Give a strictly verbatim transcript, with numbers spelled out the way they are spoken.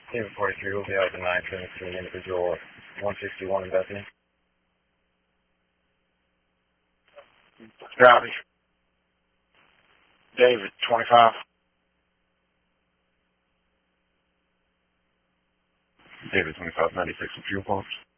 David forty-three will be out at nine seventeen, individual one sixty-one in Bethany. Copy. David, twenty-five. David, twenty-five ninety-six, fuel pumps.